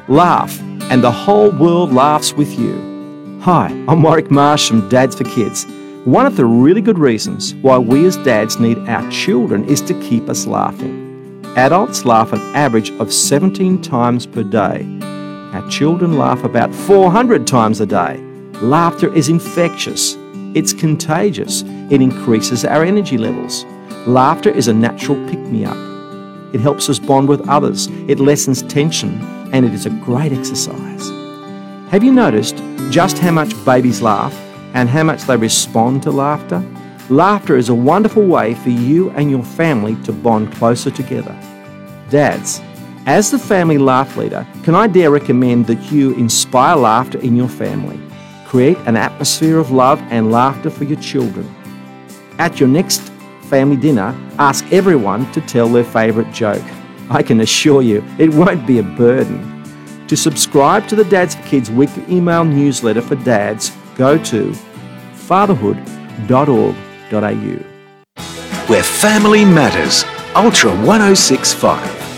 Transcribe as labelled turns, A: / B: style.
A: Laugh, and the whole world laughs with you. Hi, I'm Warwick Marsh from Dads for Kids. One of the really good reasons why we as dads need our children is to keep us laughing. Adults laugh an average of 17 times per day. Our children laugh about 400 times a day. Laughter is infectious. It's contagious. It increases our energy levels. Laughter is a natural pick-me-up. It helps us bond with others. It lessens tension, and it is a great exercise. Have you noticed just how much babies laugh and how much they respond to laughter? Laughter is a wonderful way for you and your family to bond closer together. Dads, as the family laugh leader, can I dare recommend that you inspire laughter in your family? Create an atmosphere of love and laughter for your children. At your next family dinner, ask everyone to tell their favourite joke. I can assure you it won't be a burden. To subscribe to the Dads for Kids weekly email newsletter for dads, go to fatherhood.org.au.
B: Where family matters. Ultra 1065.